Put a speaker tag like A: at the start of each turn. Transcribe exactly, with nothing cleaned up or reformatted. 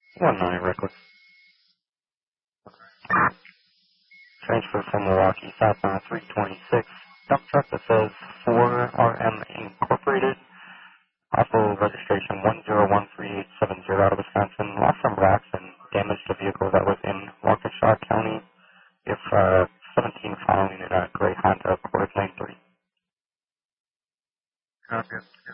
A: One nine record. Transfer from Milwaukee, southbound three twenty-six. Dump truck that says four R M Incorporated. Also registration one zero one three eight seven zero out of Wisconsin. Lost some rocks and damaged a vehicle that was in Waukesha County. If uh, seventeen following in a gray Honda Accord nine three.
B: Copy.